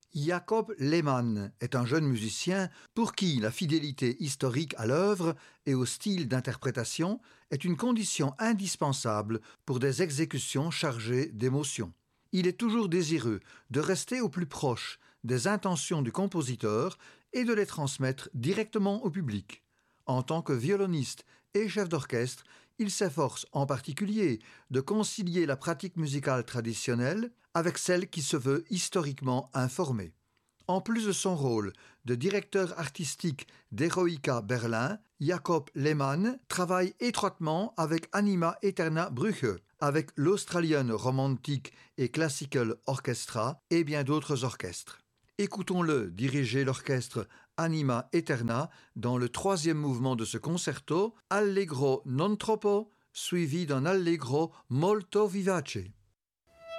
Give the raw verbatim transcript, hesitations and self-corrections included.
Jacob Lehmann est un jeune musicien pour qui la fidélité historique à l'œuvre et au style d'interprétation est une condition indispensable pour des exécutions chargées d'émotion. Il est toujours désireux de rester au plus proche des intentions du compositeur et de les transmettre directement au public. En tant que violoniste et chef d'orchestre, il s'efforce en particulier de concilier la pratique musicale traditionnelle avec celle qui se veut historiquement informée. En plus de son rôle de directeur artistique d'Eroica Berlin, Jacob Lehmann travaille étroitement avec Anima Eterna Brügge, avec l'Australian Romantic et Classical Orchestra et bien d'autres orchestres. Écoutons-le diriger l'orchestre Anima Eterna dans le troisième mouvement de ce concerto, Allegro non troppo, suivi d'un Allegro molto vivace.